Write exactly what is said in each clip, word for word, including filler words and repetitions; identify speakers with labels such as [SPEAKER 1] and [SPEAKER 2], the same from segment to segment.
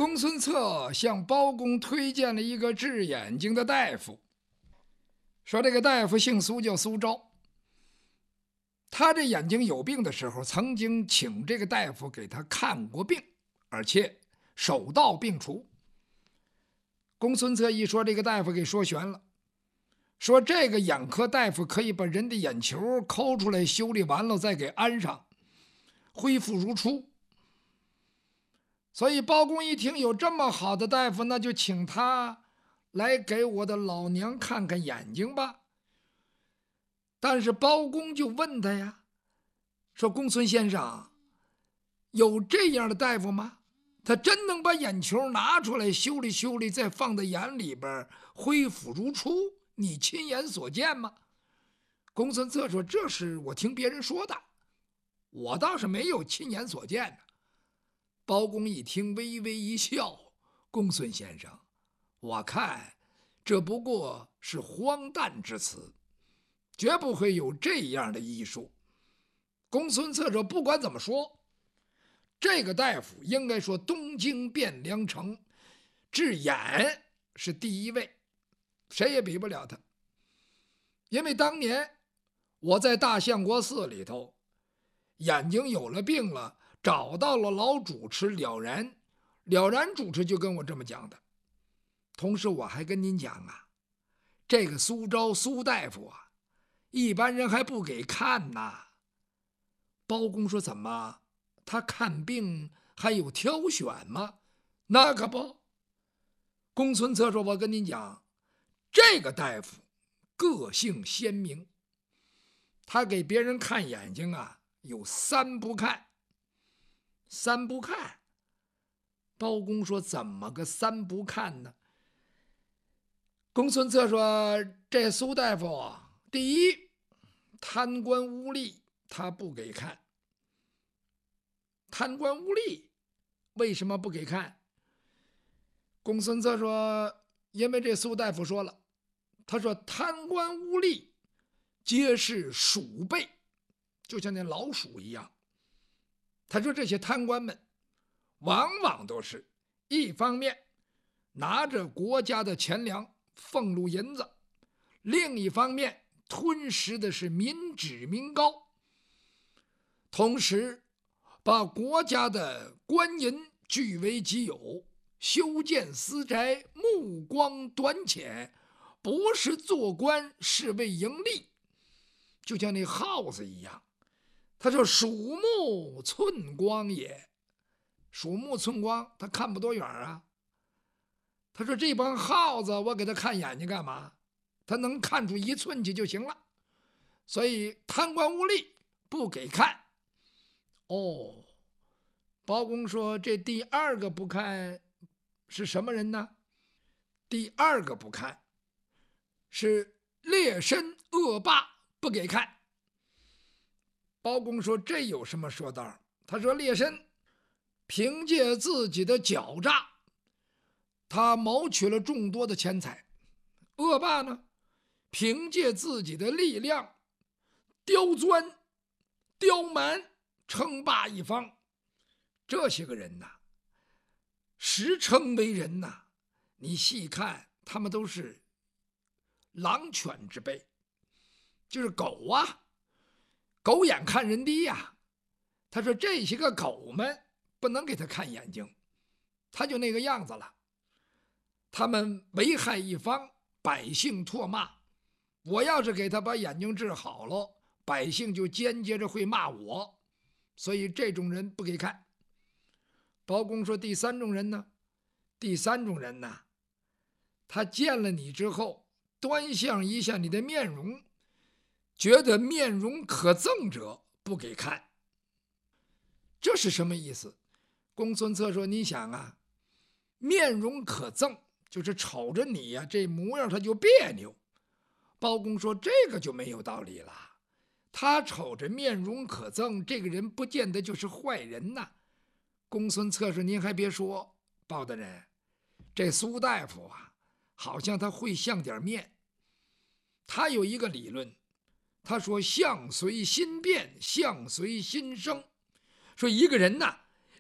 [SPEAKER 1] 公孙策向包公推荐了一个治眼睛的大夫，说这个大夫姓苏，叫苏昭。他这眼睛有病的时候，曾经请这个大夫给他看过病，而且手到病除。公孙策一说，这个大夫给说悬了，说这个眼科大夫可以把人的眼球抠出来，修理完了再给安上，恢复如初。所以包公一听有这么好的大夫，那就请他来给我的老娘看看眼睛吧。但是包公就问他呀，说公孙先生，有这样的大夫吗？他真能把眼球拿出来修理修理，再放在眼里边恢复如初？你亲眼所见吗？公孙策说，这是我听别人说的，我倒是没有亲眼所见的。包公一听，微微一笑，公孙先生，我看这不过是荒诞之词，绝不会有这样的医术。公孙策说，不管怎么说，这个大夫应该说东京汴梁城治眼是第一位，谁也比不了他。因为当年我在大相国寺里头，眼睛有了病了，找到了老主持了然，了然主持就跟我这么讲的。同时我还跟您讲啊，这个苏昭苏大夫啊，一般人还不给看呢。包公说，怎么他看病还有挑选吗？那可不。公孙策说，我跟您讲，这个大夫个性鲜明，他给别人看眼睛啊，有三不看。三不看。包公说，怎么个三不看呢？公孙策说，这苏大夫啊，第一，贪官污吏他不给看。贪官污吏为什么不给看？公孙策说，因为这苏大夫说了，他说贪官污吏皆是鼠辈，就像那老鼠一样。他说这些贪官们往往都是一方面拿着国家的钱粮俸禄银子，另一方面吞食的是民脂民膏，同时把国家的官银据为己有，修建私宅，目光短浅，不是做官，是为盈利，就像那耗子一样。他说鼠目寸光也，鼠目寸光，他看不多远啊。他说这帮耗子，我给他看眼睛干嘛？他能看出一寸去就行了。所以贪官污吏不给看。哦，包公说，这第二个不看是什么人呢？第二个不看是劣绅恶霸，不给看。包公说，这有什么说道？他说劣绅凭借自己的狡诈，他谋取了众多的钱财；恶霸呢，凭借自己的力量刁钻刁蛮，称霸一方。这些个人呐，实称为人呐，你细看他们都是狼犬之辈，就是狗啊，狗眼看人低呀、啊。他说这些个狗们不能给他看眼睛，他就那个样子了。他们危害一方，百姓唾骂。我要是给他把眼睛治好了，百姓就间接着会骂我，所以这种人不给看。包公说，第三种人呢？第三种人呢，他见了你之后，端详一下你的面容，觉得面容可憎者不给看。这是什么意思？公孙策说，你想啊，面容可憎就是瞅着你呀、啊，这模样他就别扭。包公说，这个就没有道理了。他瞅着面容可憎，这个人不见得就是坏人呐。公孙策说，您还别说，包大人，这苏大夫啊，好像他会相点面。他有一个理论，他说相随心变，相随心生。说一个人呐，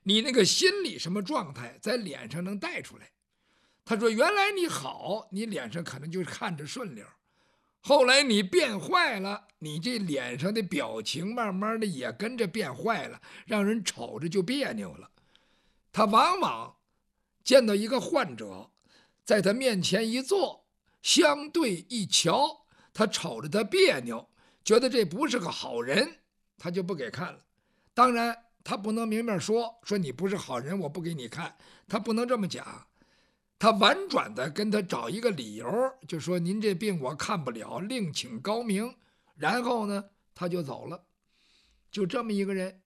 [SPEAKER 1] 你那个心理什么状态在脸上能带出来。他说原来你好，你脸上可能就看着顺溜，后来你变坏了，你这脸上的表情慢慢的也跟着变坏了，让人瞅着就别扭了。他往往见到一个患者，在他面前一坐，相对一瞧，他瞅着他别扭，觉得这不是个好人，他就不给看了。当然他不能明面说说你不是好人我不给你看，他不能这么讲，他婉转的跟他找一个理由，就说您这病我看不了，另请高明。然后呢他就走了。就这么一个人。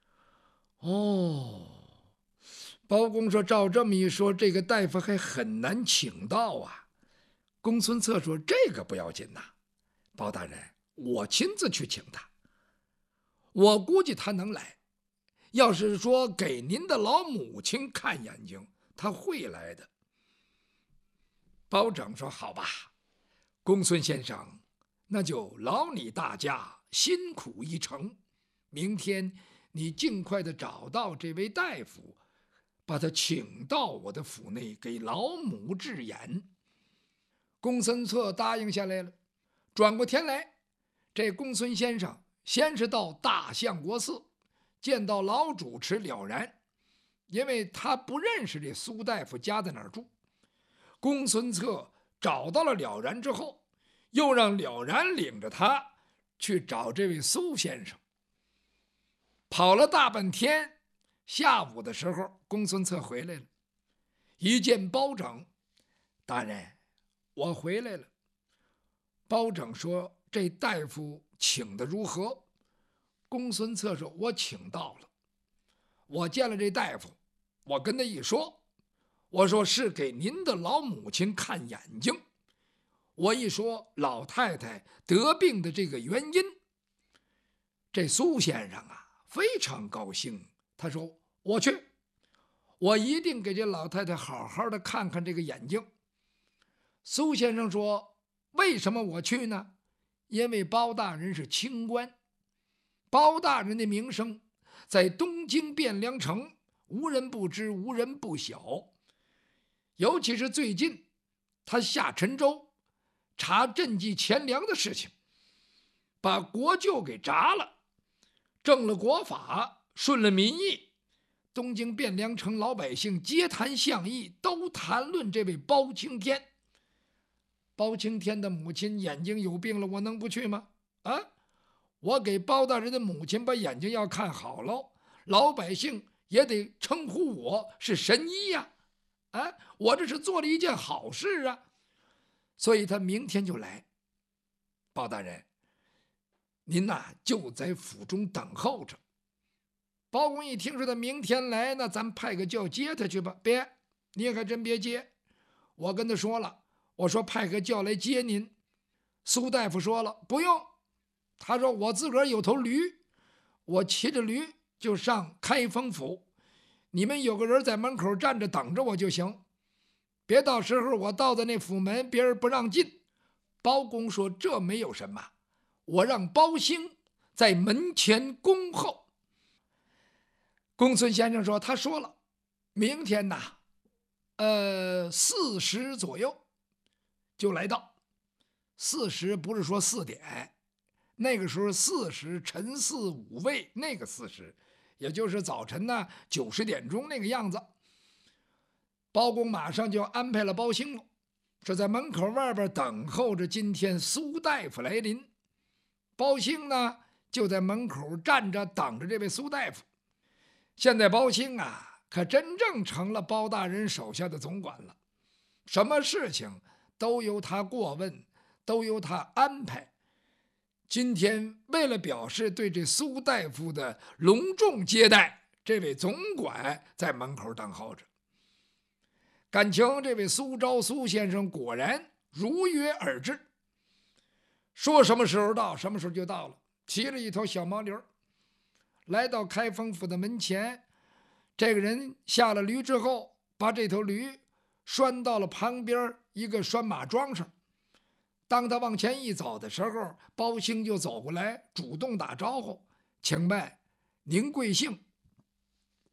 [SPEAKER 1] 哦，包公说照这么一说，这个大夫还很难请到啊。公孙策说这个不要紧呐，包大人我亲自去请他，我估计他能来。要是说给您的老母亲看眼睛，他会来的。包拯说好吧，公孙先生，那就劳你大驾辛苦一程，明天你尽快的找到这位大夫，把他请到我的府内给老母治眼。公孙策答应下来了。转过天来，这公孙先生先是到大相国寺见到老主持了然，因为他不认识这苏大夫家在哪儿住。公孙策找到了了然之后，又让了然领着他去找这位苏先生。跑了大半天，下午的时候公孙策回来了，一见包拯，大人我回来了。包拯说这大夫请的如何？公孙策说我请到了，我见了这大夫，我跟他一说，我说是给您的老母亲看眼睛，我一说老太太得病的这个原因，这苏先生啊非常高兴，他说我去，我一定给这老太太好好的看看这个眼睛。苏先生说为什么我去呢？因为包大人是清官，包大人的名声在东京汴梁城无人不知，无人不晓。尤其是最近他下陈州查赈济钱粮的事情，把国舅给铡了，正了国法，顺了民意，东京汴梁城老百姓皆谈相议，都谈论这位包青天。包青天的母亲眼睛有病了，我能不去吗？啊，我给包大人的母亲把眼睛要看好喽，老百姓也得称呼我是神医呀、啊！啊，我这是做了一件好事啊，所以他明天就来。包大人，您呐、啊、就在府中等候着。包公一听说他明天来，那咱派个轿接他去吧。别，你还真别接，我跟他说了。我说派个轿来接您。苏大夫说了不用，他说我自个儿有头驴，我骑着驴就上开封府，你们有个人在门口站着等着我就行，别到时候我到的那府门别人不让进。包公说这没有什么，我让包兴在门前恭候。公孙先生说他说了，明天呐呃四时左右就来到。四时不是说四点，那个时候四时辰巳午未那个四时，也就是早晨呢九十点钟那个样子。包公马上就安排了包兴了，说在门口外边等候着今天苏大夫来临。包兴呢就在门口站着等着这位苏大夫。现在包兴啊可真正成了包大人手下的总管了，什么事情都由他过问，都由他安排。今天为了表示对这苏大夫的隆重接待，这位总管在门口等候着。感情这位苏昭苏先生果然如约而至，说什么时候到什么时候就到了，骑了一头小毛驴，来到开封府的门前。这个人下了驴之后，把这头驴拴到了旁边一个拴马桩上。当他往前一走的时候，包兴就走过来主动打招呼，请问您贵姓？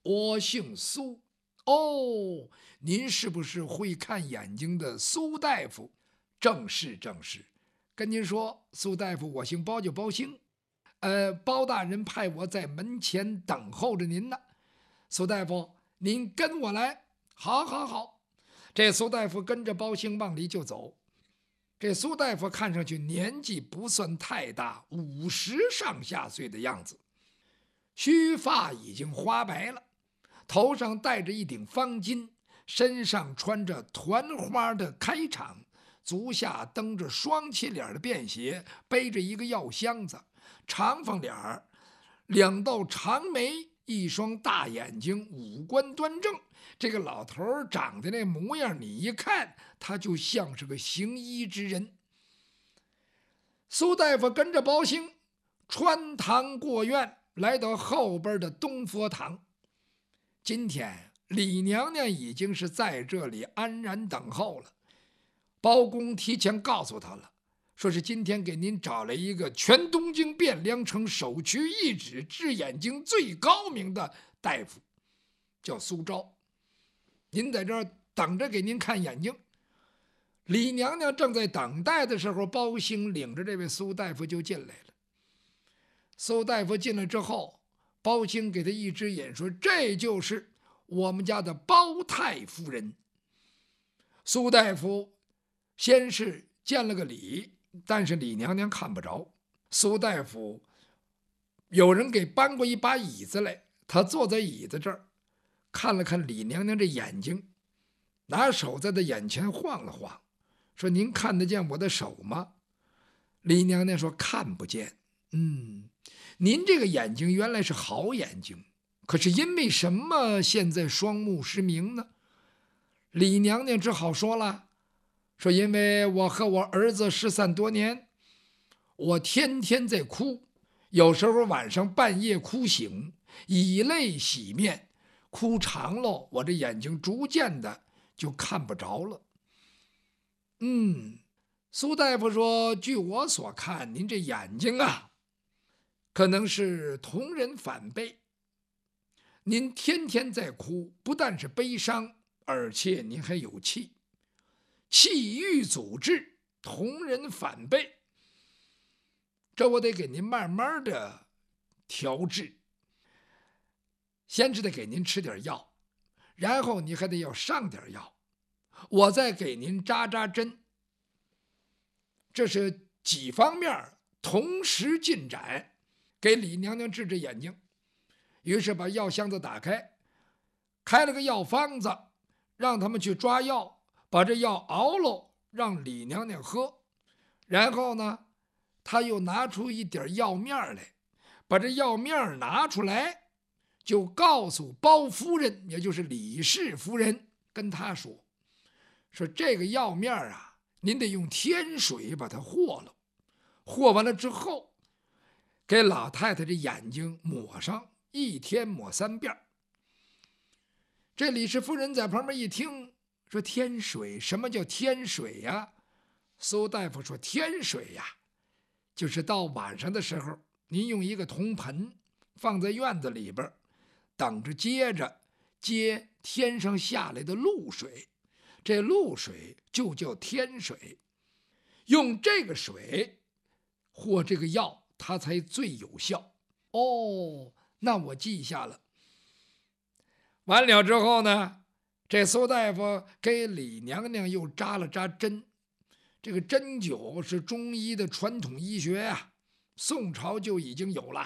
[SPEAKER 1] 我姓苏。哦，您是不是会看眼睛的苏大夫？正是正是。跟您说，苏大夫，我姓包，就包兴。呃，包大人派我在门前等候着您呢。苏大夫，您跟我来。好，好，好。这苏大夫跟着包兴往里就走。这苏大夫看上去年纪不算太大，五十上下岁的样子，须发已经花白了，头上戴着一顶方巾，身上穿着团花的开场，足下蹬着双气脸的便鞋，背着一个药箱子，长方脸儿，两道长眉，一双大眼睛，五官端正。这个老头儿长得那模样，你一看他就像是个行医之人。苏大夫跟着包兴穿堂过院，来到后边的东佛堂。今天李娘娘已经是在这里安然等候了。包公提前告诉他了，说是今天给您找了一个全东京汴梁城首屈一指治眼睛最高明的大夫，叫苏昭。您在这儿等着给您看眼睛。李娘娘正在等待的时候，包兴领着这位苏大夫就进来了。苏大夫进来之后，包兴给他一只眼，说：“这就是我们家的包太夫人。”苏大夫先是见了个礼，但是李娘娘看不着。苏大夫有人给搬过一把椅子来，他坐在椅子这儿，看了看李娘娘这眼睛，拿手在他眼前晃了晃，说：“您看得见我的手吗？”李娘娘说：“看不见。”嗯，您这个眼睛原来是好眼睛，可是因为什么现在双目失明呢？李娘娘只好说了，说：“因为我和我儿子失散多年，我天天在哭，有时候晚上半夜哭醒，以泪洗面，哭长了，我这眼睛逐渐的就看不着了。”嗯，苏大夫说：“据我所看，您这眼睛啊，可能是同人反背。您天天在哭，不但是悲伤，而且您还有气，气郁阻滞，同人反背。这我得给您慢慢的调治，先是得给您吃点药，然后你还得要上点药，我再给您扎扎针。这是几方面同时进展，给李娘娘治治眼睛。”于是把药箱子打开，开了个药方子，让他们去抓药，把这药熬了，让李娘娘喝。然后呢，他又拿出一点药面来，把这药面拿出来，就告诉包夫人，也就是李氏夫人，跟他说：“说这个药面啊，您得用天水把它和了，和完了之后，给老太太这眼睛抹上，一天抹三遍。”这李氏夫人在旁边一听，说：“天水？什么叫天水呀？”苏大夫说：“天水呀，就是到晚上的时候，您用一个铜盆放在院子里边，等着接着接天上下来的露水，这露水就叫天水。用这个水或这个药，它才最有效。”哦，那我记下了。完了之后呢，这苏大夫给李娘娘又扎了扎针。这个针灸是中医的传统医学啊，宋朝就已经有了。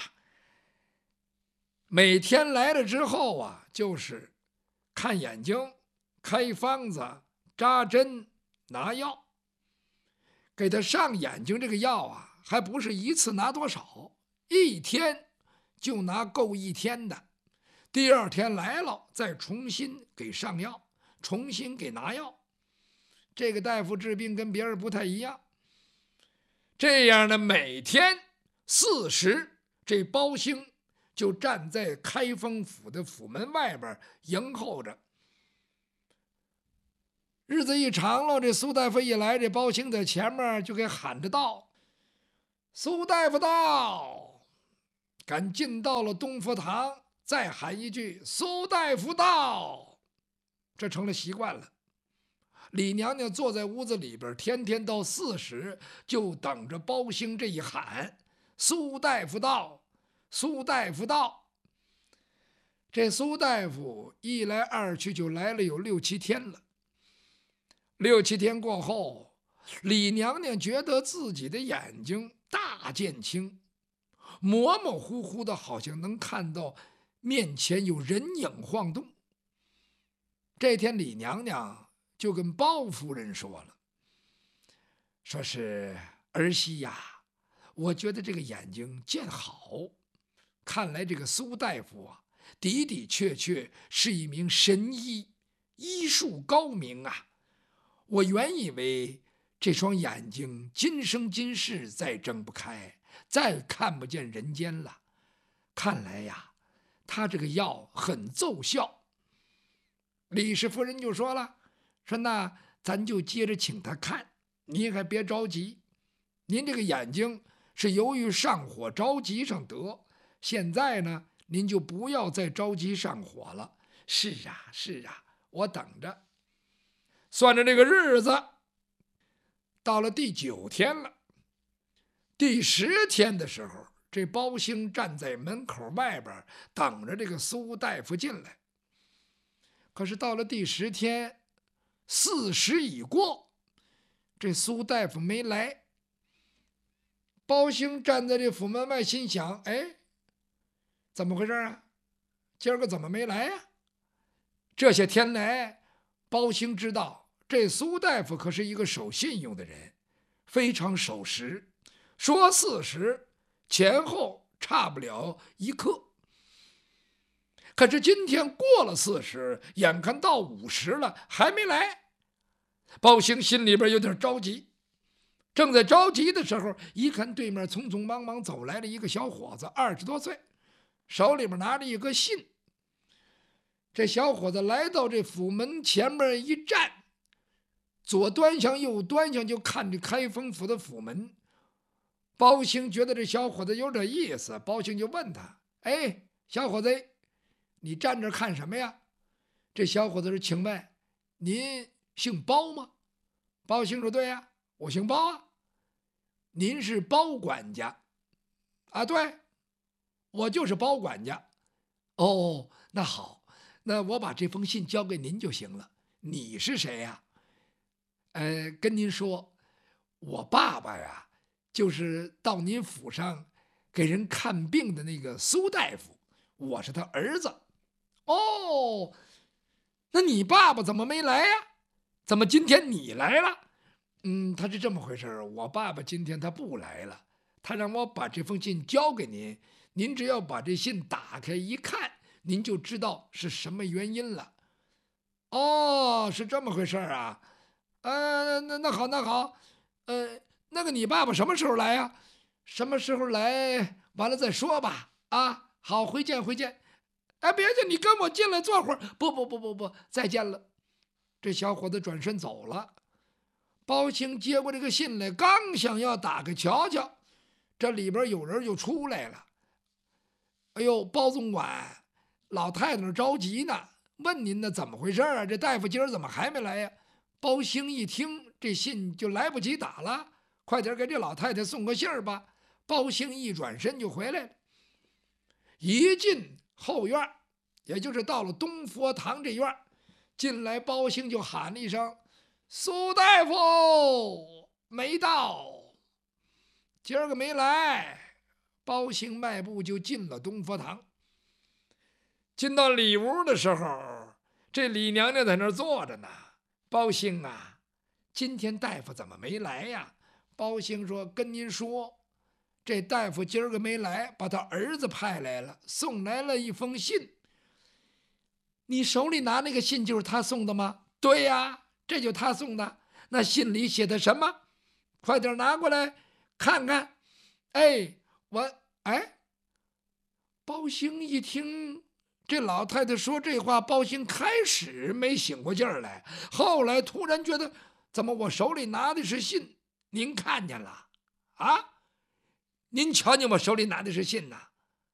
[SPEAKER 1] 每天来了之后啊，就是看眼睛、开方子、扎针、拿药。给他上眼睛这个药啊，还不是一次拿多少，一天就拿够一天的。第二天来了，再重新给上药，重新给拿药。这个大夫治病跟别人不太一样。这样的每天四时，这包兴就站在开封府的府门外边迎候着。日子一长了，这苏大夫一来，这包兴在前面就给喊着道：“苏大夫到！”赶进到了东福堂， 再喊一句苏大夫到，这成了习惯了。李娘娘坐在屋子里边，天天到巳时就等着包兴这一喊苏大夫到，苏大夫到。这苏大夫一来二去就来了有六七天了。六七天过后，李娘娘觉得自己的眼睛大见青，模模糊糊的，好像能看到面前有人影晃动。这天李娘娘就跟包夫人说了，说是儿媳呀，我觉得这个眼睛见好，看来这个苏大夫啊，的的确确是一名神医，医术高明啊。我原以为这双眼睛今生今世再睁不开，再看不见人间了，看来呀，他这个药很奏效。李氏夫人就说了，说那咱就接着请他看，您还别着急，您这个眼睛是由于上火着急上得，现在呢您就不要再着急上火了。是啊是啊，我等着。算着这个日子，到了第九天了。第十天的时候，这包兴站在门口外边等着这个苏大夫进来。可是到了第十天，巳时已过，这苏大夫没来。包兴站在这府门外，心想：哎，怎么回事啊？今儿个怎么没来呀？这些天来，包兴知道这苏大夫可是一个守信用的人，非常守时，说四十前后差不了一刻。可是今天过了四十，眼看到五十了，还没来。包兴心里边有点着急，正在着急的时候，一看对面匆匆忙忙走来了一个小伙子，二十多岁，手里边拿着一个信。这小伙子来到这府门前面一站，左端详右端详，就看着开封府的府门。包兴觉得这小伙子有点意思，包兴就问他：哎，小伙子，你站这看什么呀？这小伙子说：请问您姓包吗？包兴说：对呀，我姓包啊。您是包管家啊？对，我就是包管家。哦，那好，那我把这封信交给您就行了。你是谁呀？呃，跟您说，我爸爸呀，就是到您府上给人看病的那个苏大夫，我是他儿子。哦，那你爸爸怎么没来呀？怎么今天你来了？嗯，他是这么回事，我爸爸今天他不来了，他让我把这封信交给您，您只要把这信打开一看，您就知道是什么原因了。哦，是这么回事啊？呃，那那好，那好，呃，那个你爸爸什么时候来呀？什么时候来？完了再说吧。啊，好，回见，回见。哎，别介，你跟我进来坐会儿。不不不不不，再见了。这小伙子转身走了。包兴接过这个信来，刚想要打开瞧瞧，这里边有人就出来了。哎呦，包总管，老太太那着急呢，问您呢怎么回事啊？这大夫今儿怎么还没来呀？包兴一听这信就来不及打了，快点给这老太太送个信儿吧。包兴一转身就回来了。一进后院，也就是到了东佛堂这院，进来包兴就喊了一声：苏大夫没到，今儿个没来。包兴迈步就进了东佛堂。进到里屋的时候，这李娘娘在那儿坐着呢。包兴啊，今天大夫怎么没来呀？包兴说：跟您说，这大夫今儿个没来，把他儿子派来了，送来了一封信。你手里拿那个信就是他送的吗？对呀，这就他送的。那信里写的什么？快点拿过来看看。哎，我哎，包兴一听这老太太说这话，包兴开始没醒过劲儿来，后来突然觉得，怎么我手里拿的是信？您看见了啊？您瞧见我手里拿的是信呐？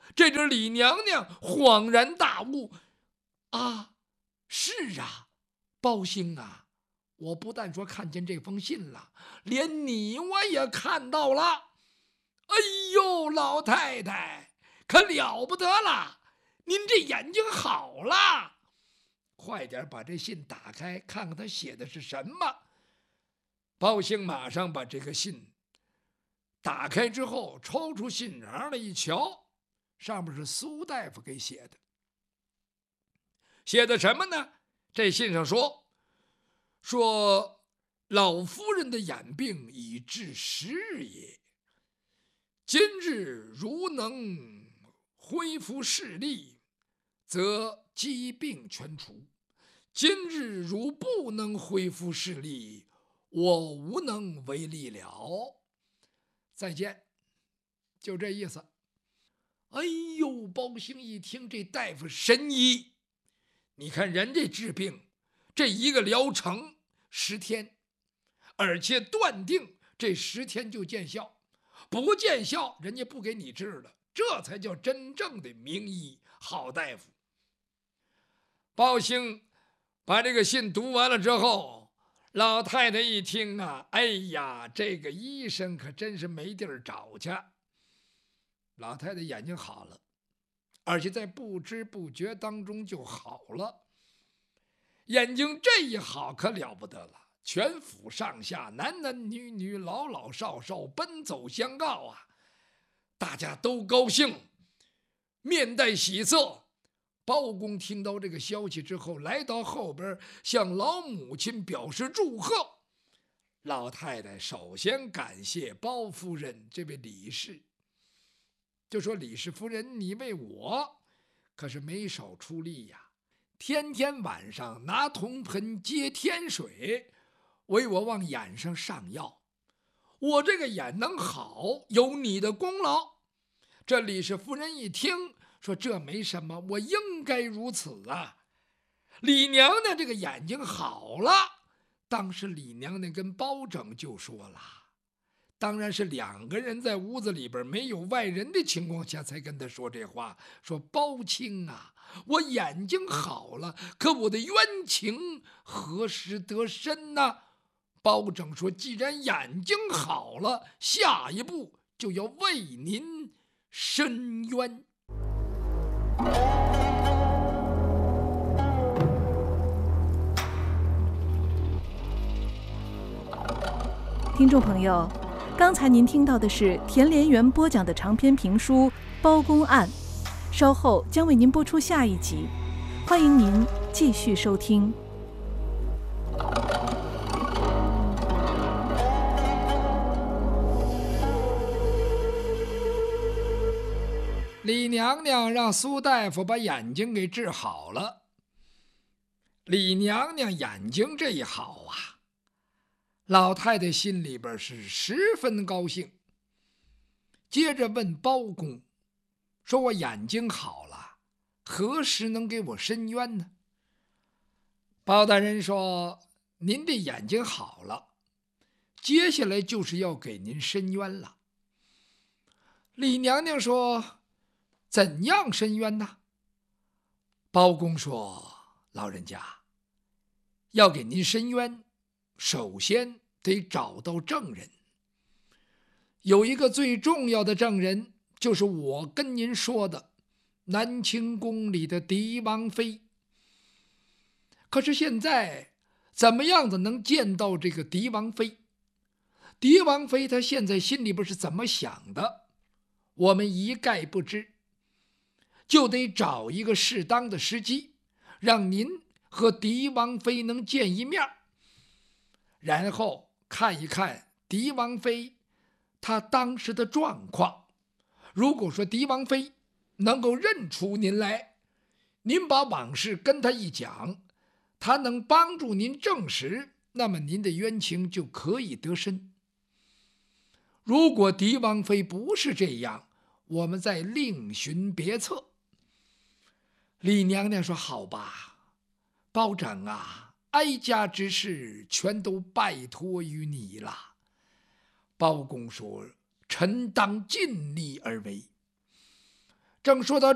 [SPEAKER 1] 这只李娘娘恍然大悟，啊，是啊，包兴啊，我不但说看见这封信了，连你我也看到了。哎呦，老太太可了不得了，您这眼睛好了，快点把这信打开，看看他写的是什么。包兴马上把这个信打开之后，抽出信瓤来一瞧，上面是苏大夫给写的。写的什么呢？这信上说说老夫人的眼病已至十日也，今日如能恢复视力，则疾病全除；今日如不能恢复视力，我无能为力了。再见，就这意思。哎呦，包兴一听，这大夫神医，你看人这治病，这一个疗程十天，而且断定这十天就见效，不见效人家不给你治了，这才叫真正的名医好大夫。包兴把这个信读完了之后，老太太一听啊，哎呀，这个医生可真是没地儿找去。老太太眼睛好了，而且在不知不觉当中就好了。眼睛这一好可了不得了，全府上下男男女女老老少少奔走相告啊，大家都高兴，面带喜色。包公听到这个消息之后，来到后边向老母亲表示祝贺。老太太首先感谢包夫人这位李氏，就说李氏夫人，你为我可是没少出力呀，天天晚上拿铜盆接天水，为我往眼上上药，我这个眼能好，有你的功劳。这李氏夫人一听说，这没什么，我应该如此啊。李娘娘这个眼睛好了，当时李娘娘跟包拯就说了，当然是两个人在屋子里边没有外人的情况下才跟他说这话，说包青啊，我眼睛好了，可我的冤情何时得伸呢？包拯说，既然眼睛好了，下一步就要为您伸冤。
[SPEAKER 2] 听众朋友，刚才您听到的是田连元播讲的长篇评书《包公案》，稍后将为您播出下一集，欢迎您继续收听。
[SPEAKER 1] 李娘娘让苏大夫把眼睛给治好了。李娘娘眼睛这一好啊，老太太心里边是十分高兴。接着问包公说，我眼睛好了，何时能给我伸冤呢？包大人说，您的眼睛好了，接下来就是要给您伸冤了。李娘娘说，怎样伸冤呢？包公说，老人家要给您伸冤，首先得找到证人。有一个最重要的证人，就是我跟您说的南清宫里的狄王妃。可是现在怎么样子能见到这个狄王妃？狄王妃她现在心里边是怎么想的，我们一概不知，就得找一个适当的时机，让您和狄王妃能见一面，然后看一看狄王妃她当时的状况。如果说狄王妃能够认出您来，您把往事跟她一讲，她能帮助您证实，那么您的冤情就可以得伸。如果狄王妃不是这样，我们再另寻别策。李娘娘说，好吧，包拯啊，哀家之事全都拜托于你了。包公说，臣当尽力而为。 正说到